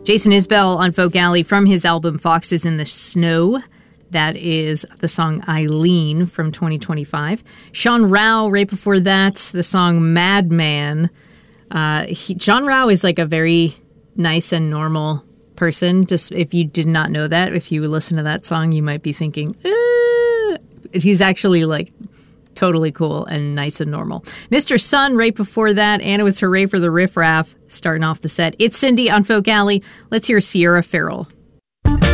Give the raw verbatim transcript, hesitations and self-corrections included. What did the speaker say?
Jason Isbell on Folk Alley from his album Foxes in the Snow. That is the song Eileen from twenty twenty-five. Sean Rao, right before that, the song Madman. Uh, he, Sean Rao is like a very nice and normal person. Just if you did not know that, if you listen to that song, you might be thinking, eh. He's actually like totally cool and nice and normal. Mister Sun, right before that. And it was Hooray for the Riff Raff starting off the set. It's Cindy on Folk Alley. Let's hear Sierra Farrell.